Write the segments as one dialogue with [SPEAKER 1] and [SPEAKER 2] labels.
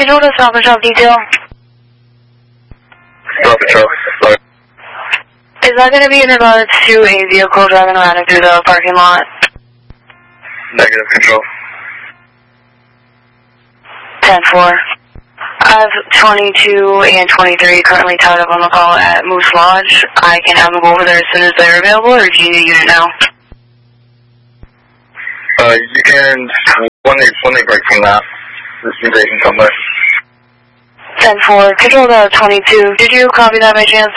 [SPEAKER 1] Control to Stop and Shop detail.
[SPEAKER 2] Stop and Shop. Sorry.
[SPEAKER 1] Is that going to be in regards to a vehicle driving around through the parking lot?
[SPEAKER 2] Negative, Control.
[SPEAKER 1] 10-4. I have 22 and 23 currently tied up on the call at Moose Lodge. I can have them go over there as soon as they're available, or do you need a unit now?
[SPEAKER 2] You can, when they break from that, they can come there.
[SPEAKER 1] 10-4. Control to 22. Did you copy that by chance?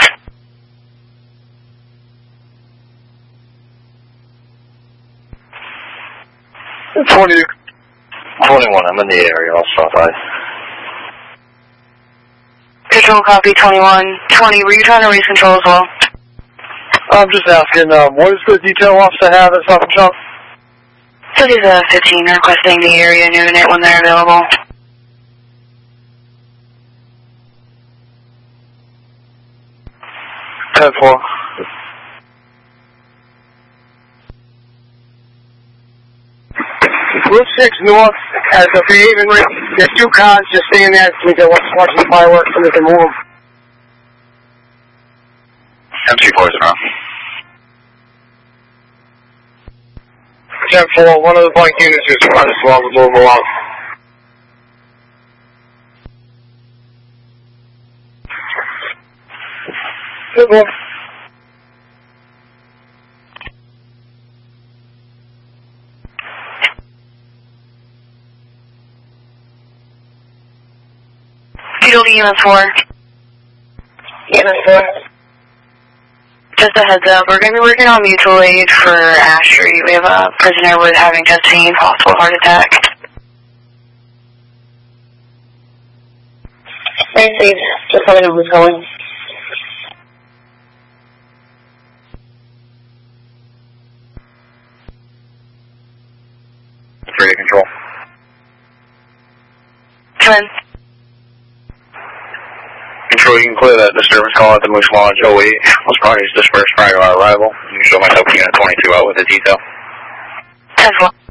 [SPEAKER 2] 21, I'm in the area, I'll stop by.
[SPEAKER 1] Control copy 21. 20, were you trying to raise control as well?
[SPEAKER 2] I'm just asking, what does the detail officer have at Stop and Shop?
[SPEAKER 1] So he's a 15 requesting the area unit when they're available.
[SPEAKER 2] Ten four.
[SPEAKER 3] Route 6 north at the Haven Ring. There's two cars just staying there to get watching the fireworks and they can move them.
[SPEAKER 2] M24 is around.
[SPEAKER 3] 10-4, one of the blank units is running slow, we'll move them along. Good one.
[SPEAKER 1] Control to EMS 4.
[SPEAKER 3] EMS 4.
[SPEAKER 1] Just a heads up, we're going to be working on mutual aid for Ash Street. We have a prisoner with having chest pain, possible heart attack.
[SPEAKER 3] Hey, Steve, just let me know who's going.
[SPEAKER 2] Ready to control.
[SPEAKER 1] Come in.
[SPEAKER 2] Control, you can clear that disturbance call at the Moose Lodge 08. Most parties dispersed prior to our arrival. You can show myself unit 22 out with the detail.
[SPEAKER 1] 10-4.